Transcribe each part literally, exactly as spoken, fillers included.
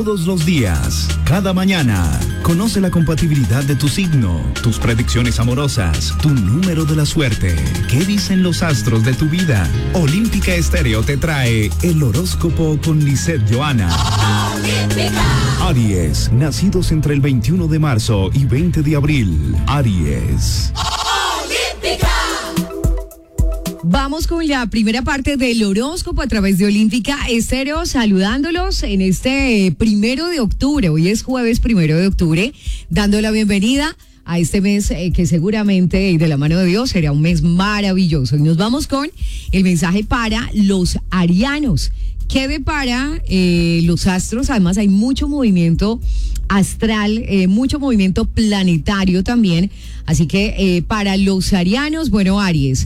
todos los días, cada mañana. Conoce la compatibilidad de tu signo, tus predicciones amorosas, tu número de la suerte. ¿Qué dicen los astros de tu vida? Olímpica Estéreo te trae el horóscopo con Lisette Johanna. Olímpica. Aries, nacidos entre el veintiuno de marzo y veinte de abril. Aries. Olímpica. Vamos con la primera parte del horóscopo a través de Olímpica Estéreo, saludándolos en este primero de octubre. Hoy es jueves primero de octubre, dando la bienvenida a este mes eh, que seguramente, de la mano de Dios, será un mes maravilloso. Y nos vamos con el mensaje para los arianos. ¿Qué depara eh, los astros? Además, hay mucho movimiento astral, eh, mucho movimiento planetario también. Así que eh, para los arianos, bueno, Aries,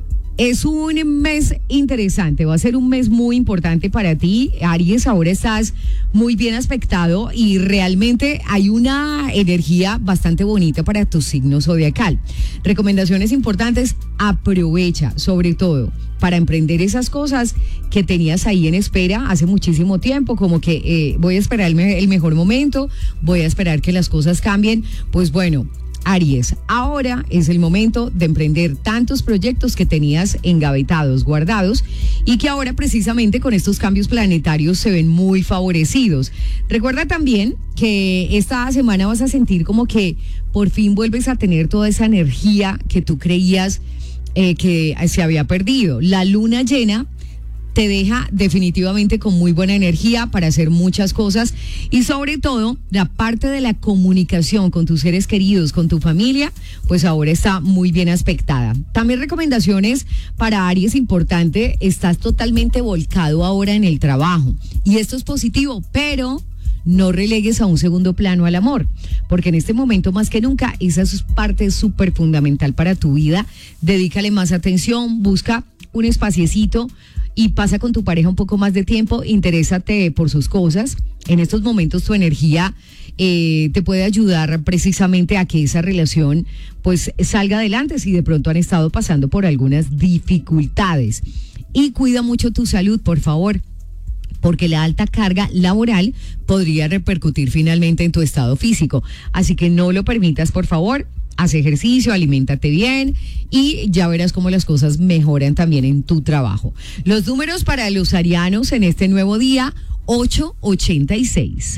es un mes interesante, va a ser un mes muy importante para ti, Aries. Ahora estás muy bien aspectado y realmente hay una energía bastante bonita para tu signo zodiacal. Recomendaciones importantes: aprovecha, sobre todo, para emprender esas cosas que tenías ahí en espera hace muchísimo tiempo, como que eh, voy a esperar el, me- el mejor momento, voy a esperar que las cosas cambien. Pues bueno, Aries, ahora es el momento de emprender tantos proyectos que tenías engavetados, guardados, y que ahora precisamente con estos cambios planetarios se ven muy favorecidos. Recuerda también que esta semana vas a sentir como que por fin vuelves a tener toda esa energía que tú creías eh, que se había perdido. La luna llena te deja definitivamente con muy buena energía para hacer muchas cosas, y sobre todo la parte de la comunicación con tus seres queridos, con tu familia, pues ahora está muy bien aspectada. También recomendaciones para Aries importante: estás totalmente volcado ahora en el trabajo y esto es positivo, pero no relegues a un segundo plano al amor, porque en este momento más que nunca esa es parte súper fundamental para tu vida. Dedícale más atención, busca un espaciecito y pasa con tu pareja un poco más de tiempo, interésate por sus cosas. En estos momentos tu energía eh, te puede ayudar precisamente a que esa relación pues salga adelante si de pronto han estado pasando por algunas dificultades. Y cuida mucho tu salud, por favor, porque la alta carga laboral podría repercutir finalmente en tu estado físico. Así que no lo permitas, por favor. Haz ejercicio, aliméntate bien y ya verás cómo las cosas mejoran también en tu trabajo. Los números para los arianos en este nuevo día: ocho ochenta y seis.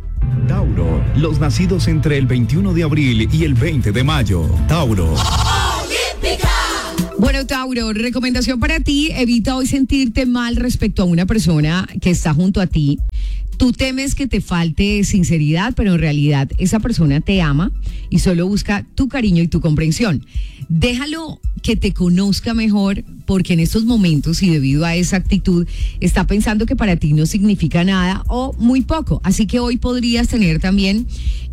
Tauro, los nacidos entre el veintiuno de abril y el veinte de mayo. Tauro. Olímpica. Bueno, Tauro, recomendación para ti: evita hoy sentirte mal respecto a una persona que está junto a ti. Tú temes que te falte sinceridad, pero en realidad esa persona te ama y solo busca tu cariño y tu comprensión. Déjalo que te conozca mejor, porque en estos momentos y debido a esa actitud está pensando que para ti no significa nada o muy poco. Así que hoy podrías tener también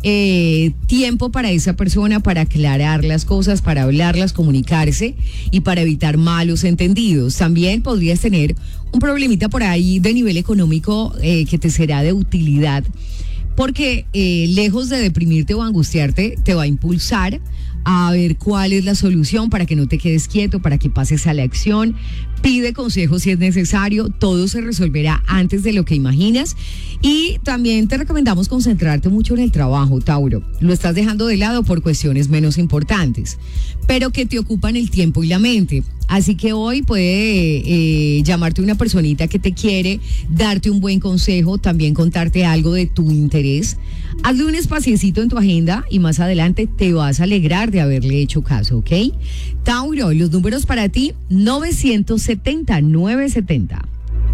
eh, tiempo para esa persona, para aclarar las cosas, para hablarlas, comunicarse y para evitar malos entendidos. También podrías tener un problemita por ahí de nivel económico eh, que te será de utilidad, porque eh, lejos de deprimirte o angustiarte, te va a impulsar a ver cuál es la solución para que no te quedes quieto, para que pases a la acción. Pide consejos si es necesario, todo se resolverá antes de lo que imaginas. Y también te recomendamos concentrarte mucho en el trabajo, Tauro. Lo estás dejando de lado por cuestiones menos importantes, pero que te ocupan el tiempo y la mente. Así que hoy puede eh, llamarte una personita que te quiere, darte un buen consejo, también contarte algo de tu interés. Hazle un espaciecito en tu agenda y más adelante te vas a alegrar de haberle hecho caso, ¿ok? Tauro, los números para ti: novecientos setenta, novecientos setenta.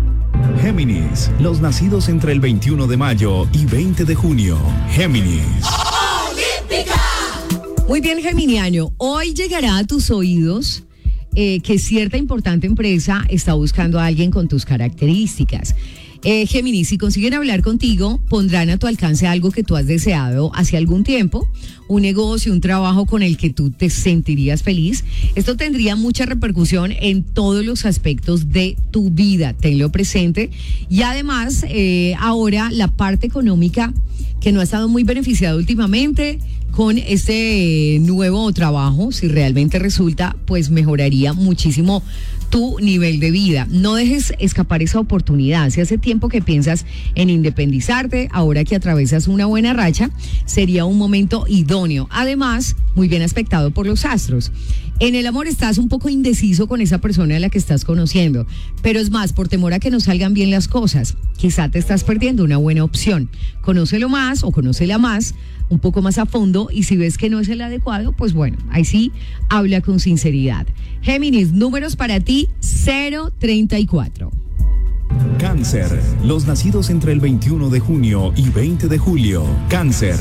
Géminis, los nacidos entre el veintiuno de mayo y veinte de junio. Géminis. Olímpica. Muy bien, geminiano, hoy llegará a tus oídos eh, que cierta importante empresa está buscando a alguien con tus características. Eh, Géminis, si consiguen hablar contigo, pondrán a tu alcance algo que tú has deseado hace algún tiempo, un negocio, un trabajo con el que tú te sentirías feliz. Esto tendría mucha repercusión en todos los aspectos de tu vida, tenlo presente. Y además, eh, ahora la parte económica, que no ha estado muy beneficiada últimamente, con este nuevo trabajo, si realmente resulta, pues mejoraría muchísimo tu nivel de vida. No dejes escapar esa oportunidad. Si hace tiempo que piensas en independizarte, ahora que atravesas una buena racha, sería un momento idóneo. Además, muy bien aspectado por los astros. En el amor estás un poco indeciso con esa persona a la que estás conociendo, pero es más por temor a que no salgan bien las cosas. Quizá te estás perdiendo una buena opción. Conócelo más o conócela más, un poco más a fondo, y si ves que no es el adecuado, pues bueno, ahí sí, habla con sinceridad. Géminis, números para ti, cero treinta y cuatro. Cáncer, los nacidos entre el veintiuno de junio y veinte de julio. Cáncer.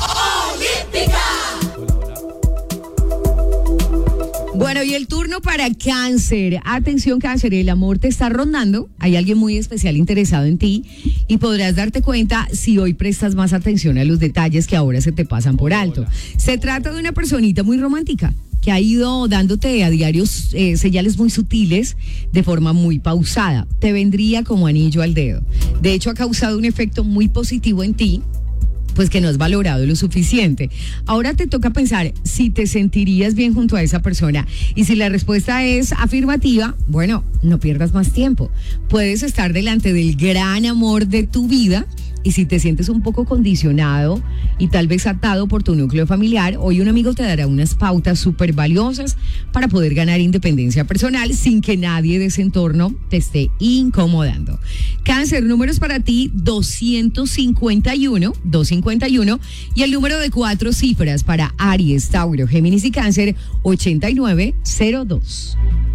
Bueno, y el turno para Cáncer. Atención, Cáncer, el amor te está rondando. Hay alguien muy especial interesado en ti y podrás darte cuenta si hoy prestas más atención a los detalles que ahora se te pasan por alto. Se trata de una personita muy romántica que ha ido dándote a diario eh, señales muy sutiles de forma muy pausada. Te vendría como anillo al dedo. De hecho, ha causado un efecto muy positivo en ti, pues que no has valorado lo suficiente. Ahora te toca pensar si te sentirías bien junto a esa persona. Y si la respuesta es afirmativa, bueno, no pierdas más tiempo. Puedes estar delante del gran amor de tu vida. Y si te sientes un poco condicionado y tal vez atado por tu núcleo familiar, hoy un amigo te dará unas pautas súper valiosas para poder ganar independencia personal sin que nadie de ese entorno te esté incomodando. Cáncer, números para ti, doscientos cincuenta y uno, doscientos cincuenta y uno, y el número de cuatro cifras para Aries, Tauro, Géminis y Cáncer, ochenta y nueve cero dos.